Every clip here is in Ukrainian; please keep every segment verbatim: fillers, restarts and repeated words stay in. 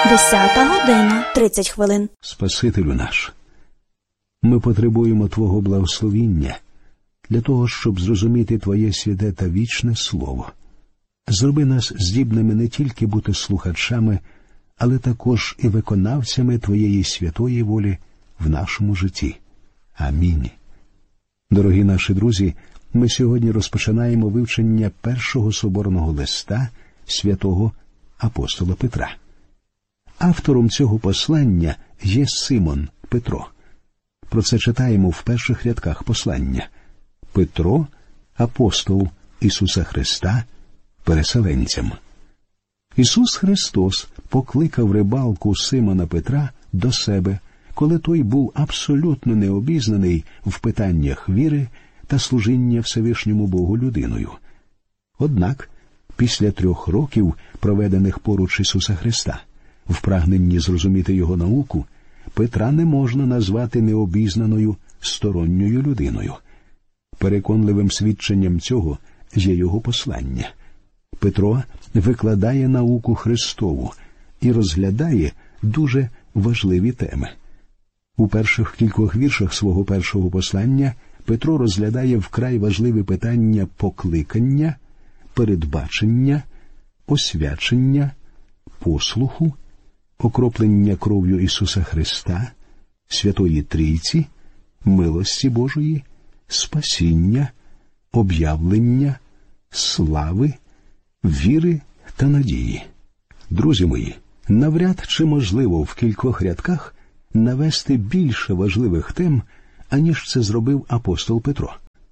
Десята година, тридцять хвилин. Спасителю наш, ми потребуємо Твого благословіння для того, щоб зрозуміти Твоє святе та вічне Слово. Зроби нас здібними не тільки бути слухачами, але також і виконавцями Твоєї святої волі в нашому житті. Амінь. Дорогі наші друзі, ми сьогодні розпочинаємо вивчення першого соборного листа святого апостола Петра. Автором цього послання є Симон Петро. Про це читаємо в перших рядках послання. Петро – апостол Ісуса Христа переселенцям. Ісус Христос покликав рибалку Симона Петра до себе, коли той був абсолютно необізнаний в питаннях віри та служіння Всевишньому Богу людиною. Однак, після трьох років, проведених поруч Ісуса Христа, в прагненні зрозуміти Його науку, Петра не можна назвати необізнаною сторонньою людиною. Переконливим свідченням цього є його послання. Петро викладає науку Христову і розглядає дуже важливі теми. У перших кількох віршах свого першого послання Петро розглядає вкрай важливі питання покликання, передбачення, освячення, послуху, окроплення кров'ю Ісуса Христа, Святої Трійці, милості Божої, спасіння, об'явлення, слави, віри та надії. Друзі мої, навряд чи можливо в кількох рядках навести більше важливих тем, аніж це зробив апостол Петро.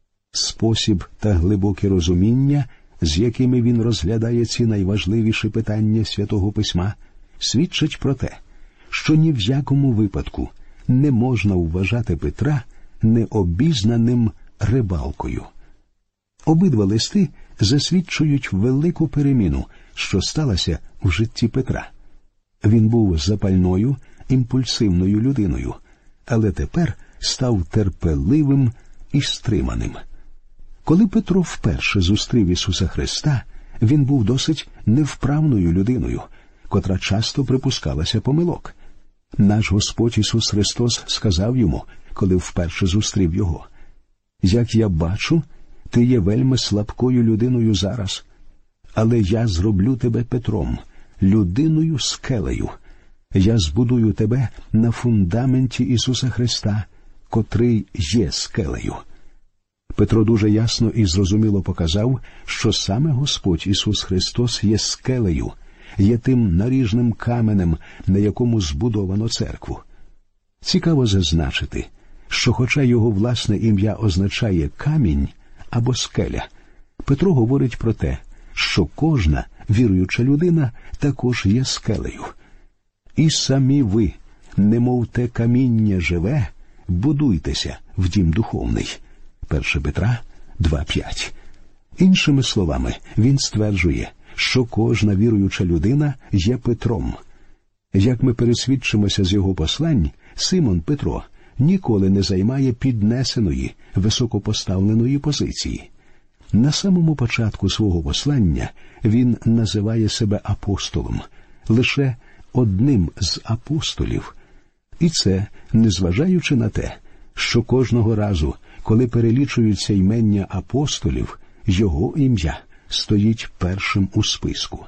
Спосіб та глибоке розуміння, з якими він розглядає ці найважливіші питання Святого Письма, свідчить про те, що ні в якому випадку не можна вважати Петра необізнаним рибалкою. Обидва листи засвідчують велику переміну, що сталася в житті Петра. Він був запальною, імпульсивною людиною, але тепер став терпеливим і стриманим. Коли Петро вперше зустрів Ісуса Христа, він був досить невправною людиною, котра часто припускалася помилок. Наш Господь Ісус Христос сказав йому, коли вперше зустрів його: «Як я бачу, ти є вельми слабкою людиною зараз, але я зроблю тебе Петром, людиною скелею. Я збудую тебе на фундаменті Ісуса Христа, котрий є скелею». Петро дуже ясно і зрозуміло показав, що саме Господь Ісус Христос є скелею, є тим наріжним каменем, на якому збудовано церкву. Цікаво зазначити, що хоча його власне ім'я означає «камінь» або «скеля», Петро говорить про те, що кожна віруюча людина також є скелею. «І самі ви, немов те каміння живе, будуйтеся в дім духовний». перше Петра два п'ять. Іншими словами, він стверджує, що кожна віруюча людина є Петром. Як ми пересвідчимося з його послань, Симон Петро ніколи не займає піднесеної, високопоставленої позиції. На самому початку свого послання він називає себе апостолом, лише одним з апостолів. І це незважаючи на те, що кожного разу, коли перелічуються імення апостолів, його ім'я стоїть першим у списку.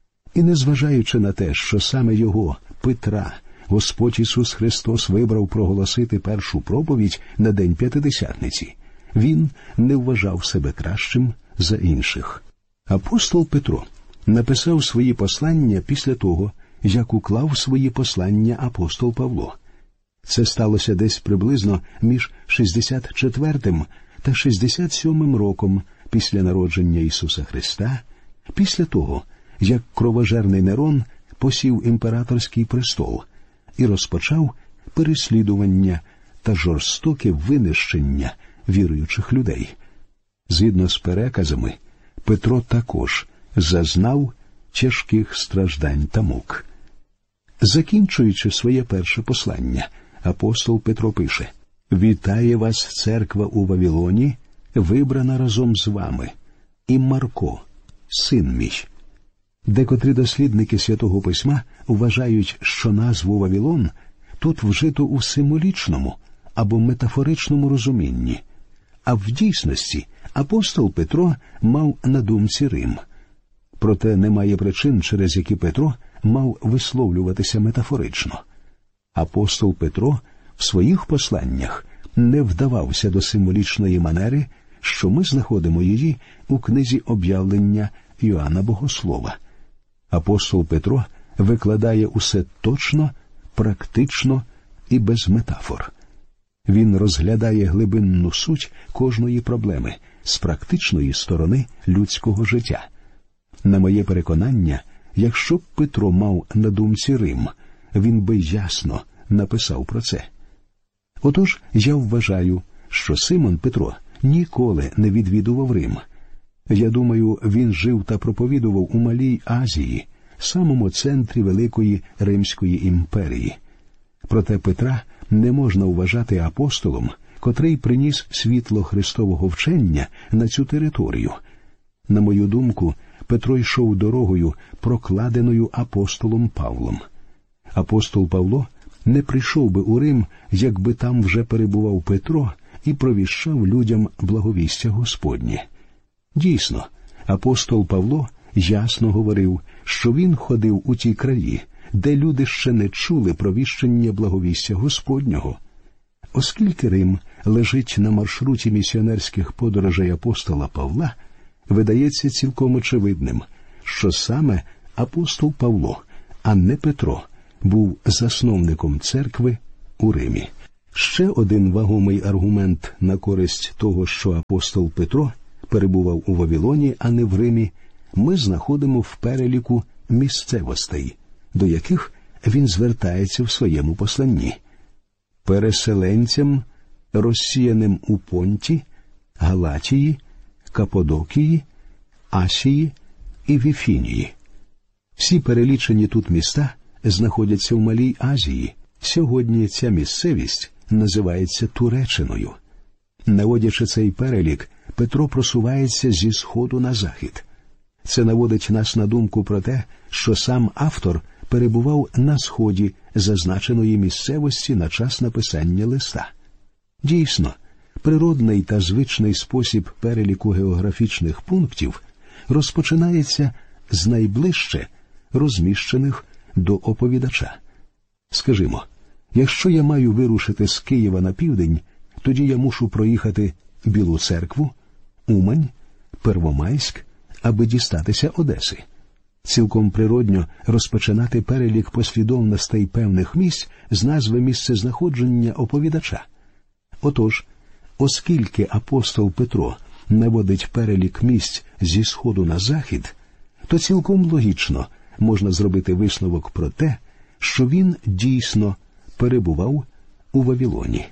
І незважаючи на те, що саме його, Петра, Господь Ісус Христос вибрав проголосити першу проповідь на День П'ятидесятниці, він не вважав себе кращим за інших. Апостол Петро написав свої послання після того, як уклав свої послання апостол Павло. Це сталося десь приблизно між шістдесят четвертим та шістдесят сьомим роком після народження Ісуса Христа, після того, як кровожерний Нерон посів імператорський престол і розпочав переслідування та жорстоке винищення віруючих людей. Згідно з переказами, Петро також зазнав тяжких страждань та мук. Закінчуючи своє перше послання, апостол Петро пише: «Вітає вас церква у Вавилоні, вибрана разом з вами, і Марко, син мій». Декотрі дослідники Святого Письма вважають, що назву Вавилон тут вжито у символічному або метафоричному розумінні, а в дійсності апостол Петро мав на думці Рим. Проте немає причин, через які Петро мав висловлюватися метафорично. Апостол Петро в своїх посланнях не вдавався до символічної манери, що ми знаходимо її у книзі «Об'явлення» Йоанна Богослова. Апостол Петро викладає усе точно, практично і без метафор. Він розглядає глибинну суть кожної проблеми з практичної сторони людського життя. На моє переконання, якщо б Петро мав на думці Рим, він би ясно написав про це. Отож, я вважаю, що Симон Петро ніколи не відвідував Рим. Я думаю, він жив та проповідував у Малій Азії, самому центрі Великої Римської імперії. Проте Петра не можна вважати апостолом, котрий приніс світло Христового вчення на цю територію. На мою думку, Петро йшов дорогою, прокладеною апостолом Павлом. Апостол Павло не прийшов би у Рим, якби там вже перебував Петро і провіщав людям благовістя Господнє. Дійсно, апостол Павло ясно говорив, що він ходив у ті краї, де люди ще не чули провіщення благовістя Господнього. Оскільки Рим лежить на маршруті місіонерських подорожей апостола Павла, видається цілком очевидним, що саме апостол Павло, а не Петро, був засновником церкви у Римі. Ще один вагомий аргумент на користь того, що апостол Петро перебував у Вавилоні, а не в Римі, ми знаходимо в переліку місцевостей, до яких він звертається в своєму посланні. Переселенцям, розсіяним у Понті, Галатії, Каппадокії, Асії і Віфінії. Всі перелічені тут міста знаходяться в Малій Азії. Сьогодні ця місцевість називається Туреччиною. Наводячи цей перелік, Петро просувається зі сходу на захід. Це наводить нас на думку про те, що сам автор перебував на сході зазначеної місцевості на час написання листа. Дійсно, природний та звичний спосіб переліку географічних пунктів розпочинається з найближче розміщених до оповідача. Скажімо, якщо я маю вирушити з Києва на південь, тоді я мушу проїхати Білу Церкву, Умань, Первомайськ, аби дістатися Одеси. Цілком природньо розпочинати перелік послідовностей певних місць з назви місцезнаходження оповідача. Отож, оскільки апостол Петро наводить перелік місць зі сходу на захід, то цілком логічно можна зробити висновок про те, що він дійсно перебував у Вавилоні.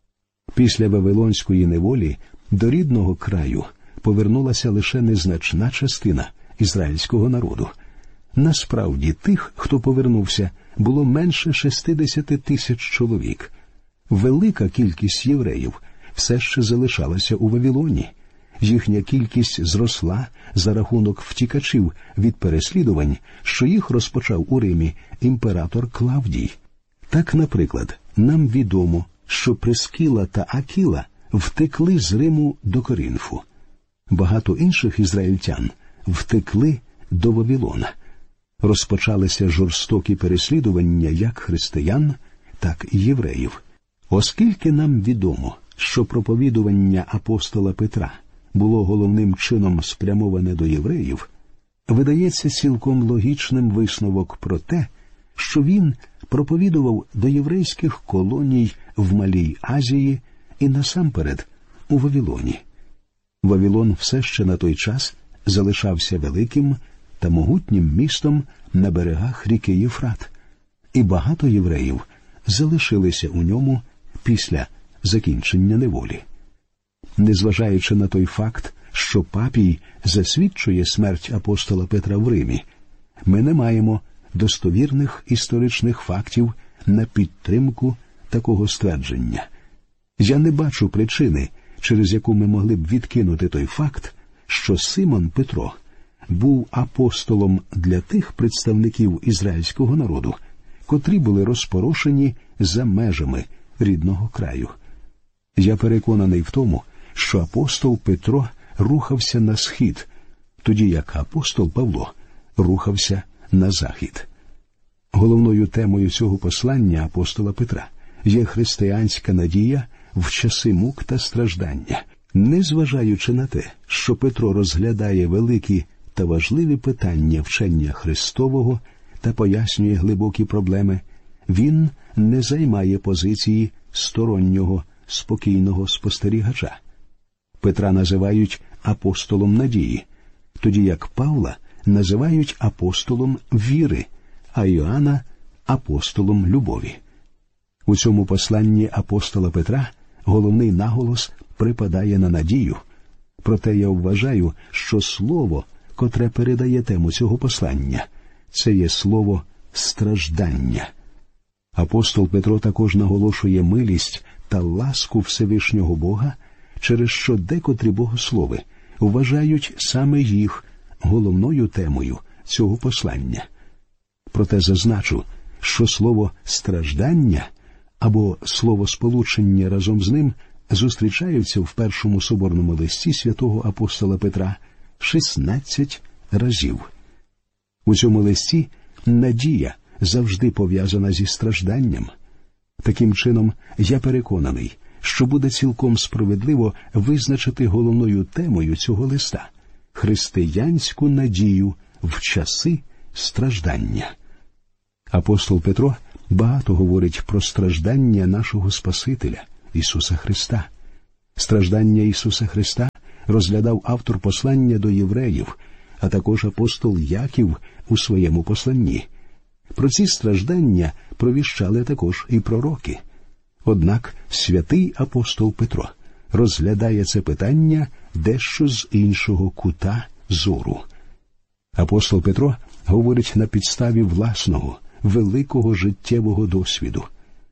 Після Вавилонської неволі до рідного краю повернулася лише незначна частина ізраїльського народу. Насправді тих, хто повернувся, було менше шістдесят тисяч чоловік. Велика кількість євреїв все ще залишалася у Вавилоні. Їхня кількість зросла за рахунок втікачів від переслідувань, що їх розпочав у Римі імператор Клавдій. Так, наприклад, нам відомо, що Прискіла та Акіла втекли з Риму до Корінфу. Багато інших ізраїльтян втекли до Вавилона. Розпочалися жорстокі переслідування як християн, так і євреїв. Оскільки нам відомо, що проповідування апостола Петра було головним чином спрямоване до євреїв, видається цілком логічним висновок про те, що він проповідував до єврейських колоній в Малій Азії і насамперед у Вавилоні. Вавилон все ще на той час залишався великим та могутнім містом на берегах ріки Єфрат, і багато євреїв залишилися у ньому після закінчення неволі. Незважаючи на той факт, що Папій засвідчує смерть апостола Петра в Римі, ми не маємо достовірних історичних фактів на підтримку такого ствердження. Я не бачу причини, через яку ми могли б відкинути той факт, що Симон Петро був апостолом для тих представників ізраїльського народу, котрі були розпорошені за межами рідного краю. Я переконаний в тому, що апостол Петро рухався на схід, тоді як апостол Павло рухався на захід. Головною темою цього послання апостола Петра є християнська надія в часи мук та страждання. Незважаючи на те, що Петро розглядає великі та важливі питання вчення Христового та пояснює глибокі проблеми, він не займає позиції стороннього, спокійного спостерігача. Петра називають апостолом надії, тоді як Павла називають апостолом віри, а Іоанна – апостолом любові. У цьому посланні апостола Петра головний наголос припадає на надію. Проте я вважаю, що слово, котре передає тему цього послання, це є слово «страждання». Апостол Петро також наголошує милість та ласку Всевишнього Бога, через що декотрі богослови вважають саме їх головною темою цього послання. Проте зазначу, що слово «страждання» або словосполучення разом з ним зустрічаються в першому соборному листі святого апостола Петра шістнадцять разів. У цьому листі надія завжди пов'язана зі стражданням. Таким чином, я переконаний, що буде цілком справедливо визначити головною темою цього листа – християнську надію в часи страждання. Апостол Петро багато говорить про страждання нашого Спасителя, Ісуса Христа. Страждання Ісуса Христа розглядав автор послання до євреїв, а також апостол Яків у своєму посланні. Про ці страждання провіщали також і пророки. Однак святий апостол Петро розглядає це питання дещо з іншого кута зору. Апостол Петро говорить на підставі власного, великого життєвого досвіду.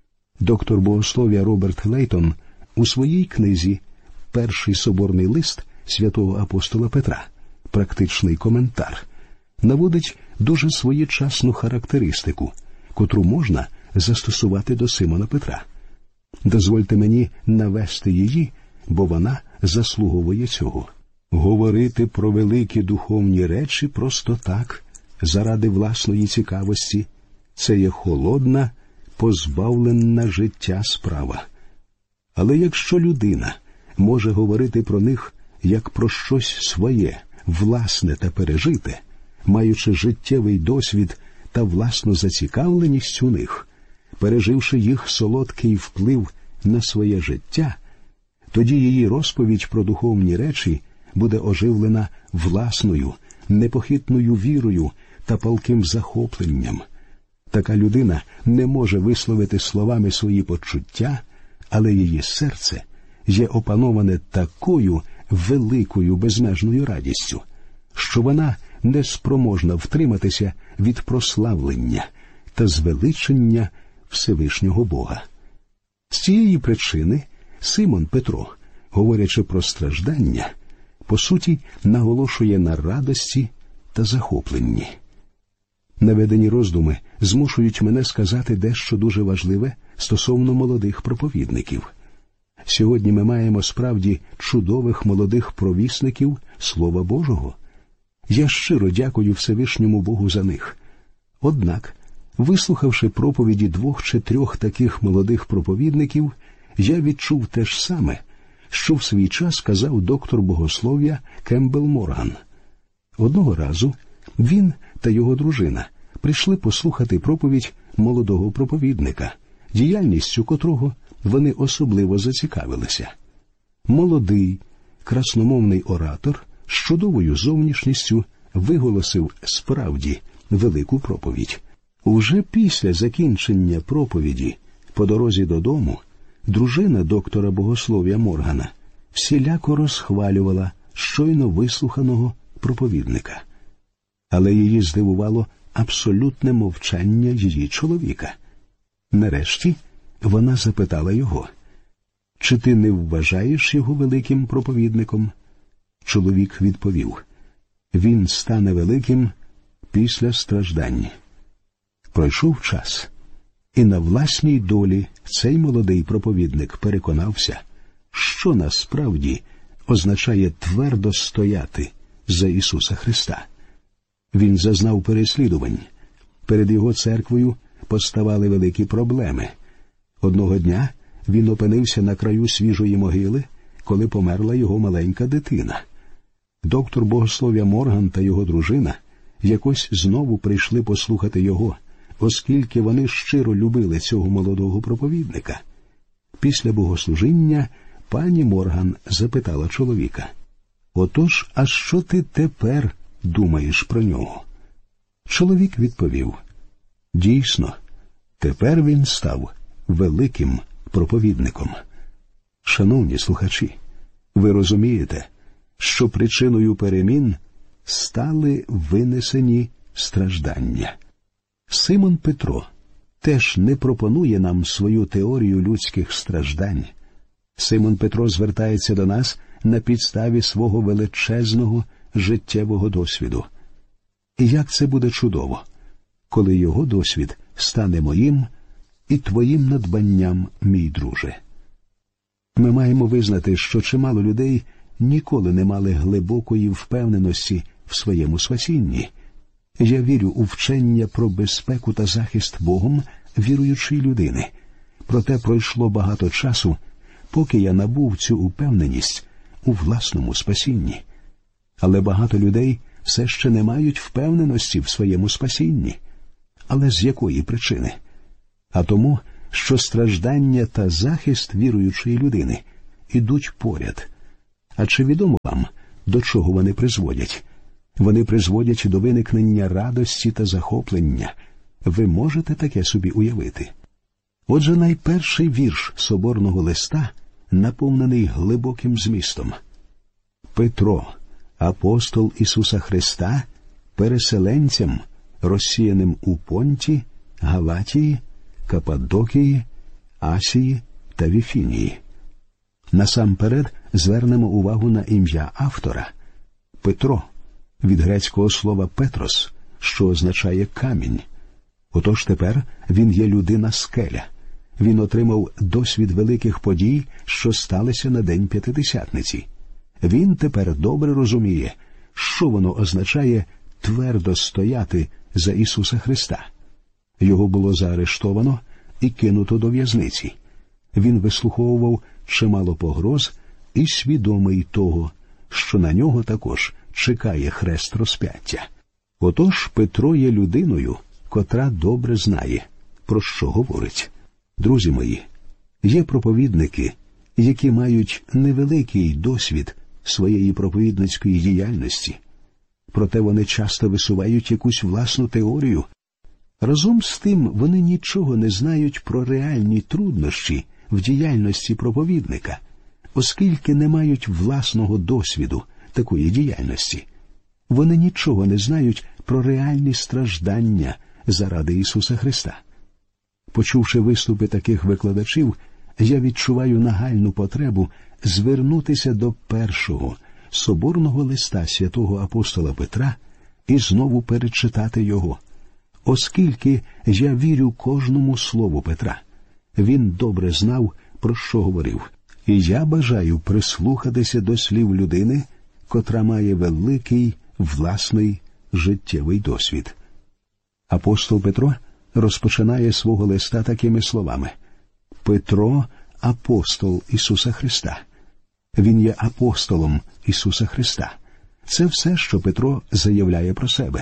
Доктор богослов'я Роберт Лейтон у своїй книзі «Перший соборний лист святого апостола Петра. Практичний коментар» наводить дуже своєчасну характеристику, котру можна застосувати до Симона Петра. Дозвольте мені навести її, бо вона заслуговує цього. Говорити про великі духовні речі просто так, заради власної цікавості – це є холодна, позбавлена життя справа. Але якщо людина може говорити про них як про щось своє, власне та пережите, маючи життєвий досвід та власну зацікавленість у них, переживши їх солодкий вплив на своє життя, тоді її розповідь про духовні речі буде оживлена власною, непохитною вірою та палким захопленням. Така людина не може висловити словами свої почуття, але її серце є опановане такою великою безмежною радістю, що вона не спроможна втриматися від прославлення та звеличення Всевишнього Бога. З цієї причини Симон Петро, говорячи про страждання, по суті наголошує на радості та захопленні. Наведені роздуми змушують мене сказати дещо дуже важливе стосовно молодих проповідників. Сьогодні ми маємо справді чудових молодих провісників Слова Божого. Я щиро дякую Всевишньому Богу за них. Однак, вислухавши проповіді двох чи трьох таких молодих проповідників, я відчув те ж саме, що в свій час казав доктор богослов'я Кембл Морган. Одного разу він та його дружина прийшли послухати проповідь молодого проповідника, діяльністю котрого вони особливо зацікавилися. Молодий, красномовний оратор з чудовою зовнішністю виголосив справді велику проповідь. Уже після закінчення проповіді, по дорозі додому, дружина доктора богослов'я Моргана всіляко розхвалювала щойно вислуханого проповідника. Але її здивувало абсолютне мовчання її чоловіка. Нарешті вона запитала його: «Чи ти не вважаєш його великим проповідником?» Чоловік відповів: Він стане великим після страждань. Пройшов час, і на власній долі цей молодий проповідник переконався, що насправді означає твердо стояти за Ісуса Христа. Він зазнав переслідувань. Перед його церквою поставали великі проблеми. Одного дня він опинився на краю свіжої могили, коли померла його маленька дитина. Доктор богослов'я Морган та його дружина якось знову прийшли послухати його, оскільки вони щиро любили цього молодого проповідника. Після богослужіння пані Морган запитала чоловіка: «Отож, а що ти тепер думаєш про нього?» Чоловік відповів: «Дійсно, тепер він став великим проповідником». Шановні слухачі, ви розумієте, що причиною перемін стали винесені страждання. Симон Петро теж не пропонує нам свою теорію людських страждань. Симон Петро звертається до нас на підставі свого величезного життєвого досвіду. І як це буде чудово, коли його досвід стане моїм і твоїм надбанням, мій друже. Ми маємо визнати, що чимало людей ніколи не мали глибокої впевненості в своєму спасінні. Я вірю у вчення про безпеку та захист Богом віруючої людини. Проте пройшло багато часу, поки я набув цю упевненість у власному спасінні. Але багато людей все ще не мають впевненості в своєму спасінні. Але з якої причини? А тому, що страждання та захист віруючої людини ідуть поряд. А чи відомо вам, до чого вони призводять? Вони призводять до виникнення радості та захоплення. Ви можете таке собі уявити? Отже, найперший вірш соборного листа наповнений глибоким змістом. Петро, апостол Ісуса Христа, переселенцям, розсіяним у Понті, Галатії, Каппадокії, Асії та Віфінії. Насамперед звернемо увагу на ім'я автора. Петро, від грецького слова «петрос», що означає «камінь». Отож тепер він є людина-скеля. Він отримав досвід великих подій, що сталися на День П'ятидесятниці. Він тепер добре розуміє, що воно означає твердо стояти за Ісуса Христа. Його було заарештовано і кинуто до в'язниці. Він вислуховував чимало погроз і свідомий того, що на нього також чекає хрест розп'яття. Отож Петро є людиною, котра добре знає, про що говорить. Друзі мої, є проповідники, які мають невеликий досвід своєї проповідницької діяльності. Проте вони часто висувають якусь власну теорію. Разом з тим вони нічого не знають про реальні труднощі в діяльності проповідника, оскільки не мають власного досвіду такої діяльності. Вони нічого не знають про реальні страждання заради Ісуса Христа. Почувши виступи таких викладачів, я відчуваю нагальну потребу звернутися до першого соборного листа святого апостола Петра і знову перечитати його, оскільки я вірю кожному слову Петра. Він добре знав, про що говорив. І я бажаю прислухатися до слів людини, котра має великий власний життєвий досвід. Апостол Петро розпочинає свого листа такими словами: «Петро – апостол Ісуса Христа». Він є апостолом Ісуса Христа. Це все, що Петро заявляє про себе.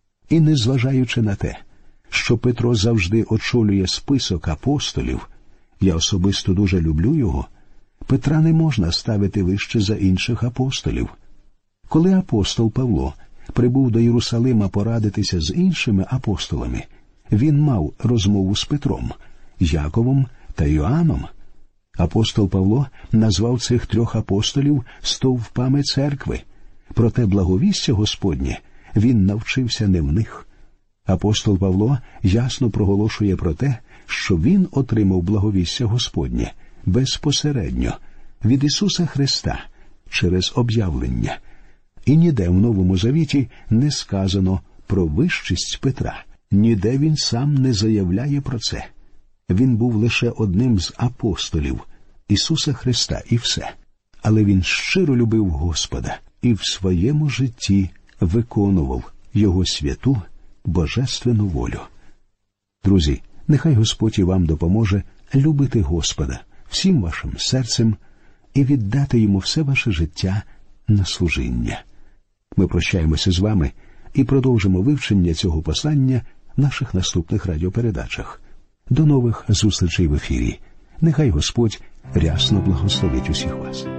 І незважаючи на те, що Петро завжди очолює список апостолів, я особисто дуже люблю його, Петра не можна ставити вище за інших апостолів. Коли апостол Павло прибув до Єрусалима порадитися з іншими апостолами, він мав розмову з Петром, Яковом та Йоанном. Апостол Павло назвав цих трьох апостолів стовпами церкви, проте благовістя Господнє він навчився не в них. Апостол Павло ясно проголошує про те, що він отримав благовістя Господнє безпосередньо від Ісуса Христа через об'явлення. І ніде в Новому Завіті не сказано про вищість Петра. Ніде він сам не заявляє про це. Він був лише одним з апостолів Ісуса Христа і все. Але він щиро любив Господа і в своєму житті виконував Його святу, божественну волю. Друзі, нехай Господь і вам допоможе любити Господа всім вашим серцем і віддати Йому все ваше життя на служіння. Ми прощаємося з вами і продовжимо вивчення цього послання в наших наступних радіопередачах. До нових зустрічей в ефірі. Нехай Господь рясно благословить усіх вас.